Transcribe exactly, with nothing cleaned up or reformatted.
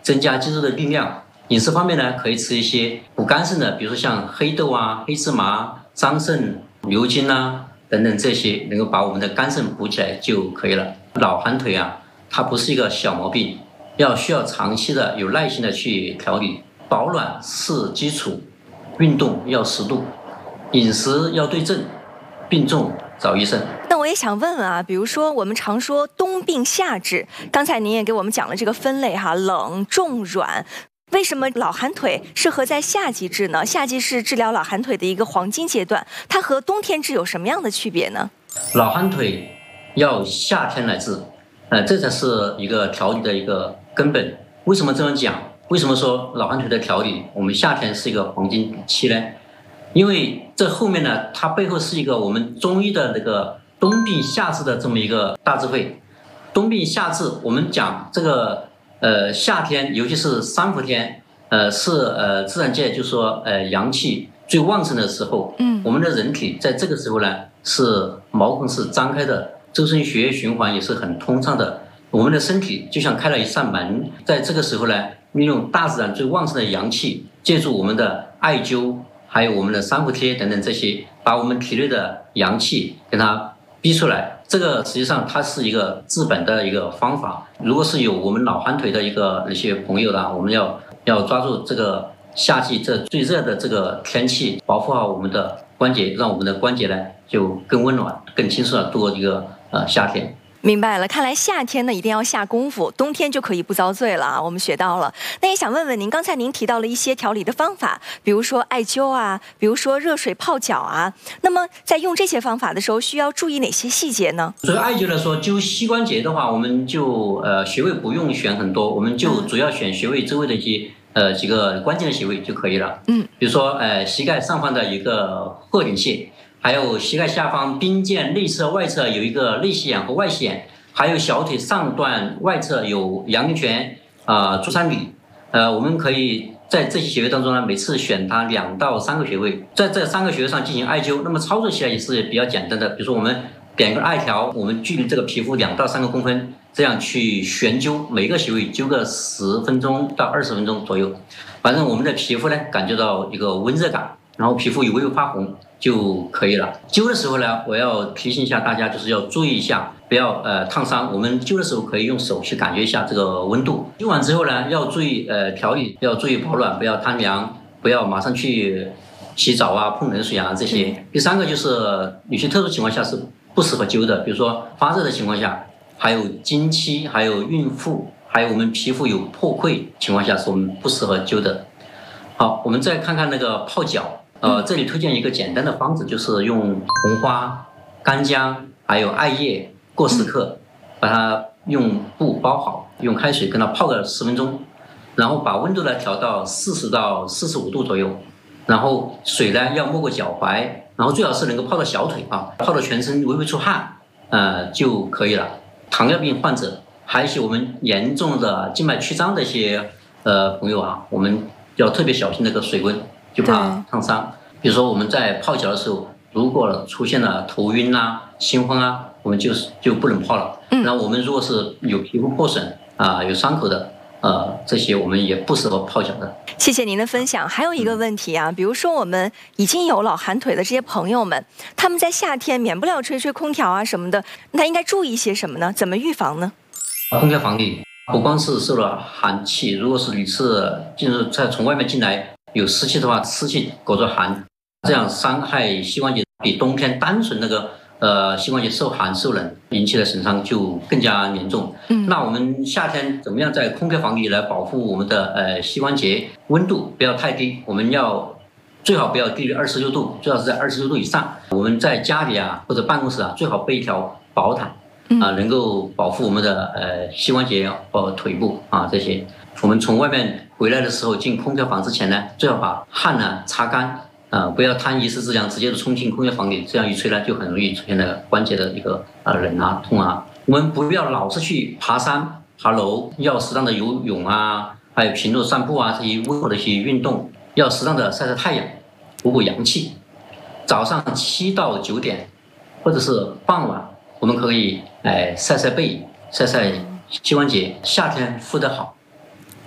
增加肌肉的力量。饮食方面呢，可以吃一些补肝肾的，比如说像黑豆啊、黑芝麻、桑葚、牛筋啊等等这些，能够把我们的肝肾补起来就可以了。老寒腿啊，它不是一个小毛病，要需要长期的有耐心的去调理。保暖是基础，运动要适度，饮食要对症，病重找医生。 那我也想问问啊，比如说我们常说冬病夏治，刚才您也给我们讲了这个分类哈，冷、重、软。为什么老寒腿适合在夏季治呢？夏季是治疗老寒腿的一个黄金阶段，它和冬天治有什么样的区别呢？ 老寒腿要夏天来治，呃，这才是一个调理的一个根本。为什么这么讲？为什么说老寒腿的调理我们夏天是一个黄金期呢？因为这后面呢，它背后是一个我们中医的那个冬病夏治的这么一个大智慧。冬病夏治，我们讲这个呃夏天，尤其是三伏天，呃是呃自然界就说呃阳气最旺盛的时候。嗯，我们的人体在这个时候呢，是毛孔是张开的，周身血液循环也是很通畅的。我们的身体就像开了一扇门，在这个时候呢，运用大自然最旺盛的阳气，借助我们的艾灸，还有我们的三伏贴等等这些，把我们体内的阳气给它逼出来。这个实际上它是一个治本的一个方法。如果是有我们老寒腿的一个那些朋友呢，我们要要抓住这个夏季这最热的这个天气，保护好我们的关节，让我们的关节呢就更温暖、更轻松的度过一个呃夏天。 明白了，看来夏天呢一定要下功夫，冬天就可以不遭罪了啊！我们学到了。那也想问问您，刚才您提到了一些调理的方法，比如说艾灸啊，比如说热水泡脚啊。那么在用这些方法的时候，需要注意哪些细节呢？ 所以艾灸来说，灸膝关节的话，我们就呃穴位不用选很多，我们就主要选穴位周围的一些呃几个关键的穴位就可以了。嗯，比如说呃膝盖上方的一个鹤顶穴。还有膝盖下方髌腱内侧外侧有一个内膝眼和外膝眼，还有小腿上段外侧有阳陵泉啊、足三里。呃，我们可以在这些穴位当中呢，每次选它两到三个穴位，在这三个穴位上进行艾灸。那么操作起来也是比较简单的，比如说我们点个艾条，我们距离这个皮肤两到三个公分，这样去悬灸，每个穴位灸个十分钟到二十分钟左右。反正我们的皮肤呢，感觉到一个温热感，然后皮肤有微微发红就可以了。灸的时候呢，我要提醒一下大家，就是要注意一下，不要呃烫伤。我们灸的时候可以用手去感觉一下这个温度。灸完之后呢，要注意呃调理，要注意保暖，不要贪凉，不要马上去洗澡啊、碰冷水啊这些。第三个就是有些特殊情况下是不适合灸的，比如说发热的情况下，还有经期，还有孕妇，还有我们皮肤有破溃情况下，是我们不适合灸的。好，我们再看看那个泡脚。呃，这里推荐一个简单的方子，就是用红花、干姜还有艾叶各十克，把它用布包好，用开水跟它泡个十分钟，然后把温度呢调到四十到四十五度左右，然后水呢要没过脚踝，然后最好是能够泡到小腿啊，泡到全身微微出汗，呃就可以了。糖尿病患者，还有一些我们严重的静脉曲张的一些呃朋友啊，我们要特别小心那个水温。就怕烫伤。比如说我们在泡脚的时候，如果出现了头晕啊、心慌啊，我们就是就不能泡了。嗯，然后我们如果是有皮肤破损啊、有伤口的，呃，这些我们也不适合泡脚的。 谢谢您的分享。还有一个问题啊，比如说我们已经有老寒腿的这些朋友们，他们在夏天免不了吹吹空调啊什么的，那应该注意些什么呢？怎么预防呢？ 空调房里不光是受了寒气，如果是你是进入再从外面进来。有湿气的话，湿气裹着寒，这样伤害膝关节比冬天单纯那个呃膝关节受寒受冷引起的损伤就更加严重。嗯，那我们夏天怎么样在空调房里来保护我们的呃膝关节温度不要太低？我们要最好不要低于二十六度，最好是在二十六度以上。我们在家里啊或者办公室啊，最好备一条薄毯啊，能够保护我们的呃膝关节和腿部啊这些。我们从外面回来的时候，进空调房之前呢，最好把汗呢擦干，啊、呃，不要贪一时之凉，直接的冲进空调房里，这样一吹呢，就很容易出现那个关节的一个呃冷啊、痛啊。我们不要老是去爬山、爬楼，要适当的游泳啊，还有平路散步啊，这些温和的一些运动，要适当的晒晒太阳，补补阳气。早上七到九点，或者是傍晚，我们可以哎晒晒背、晒晒膝关节。夏天敷得好。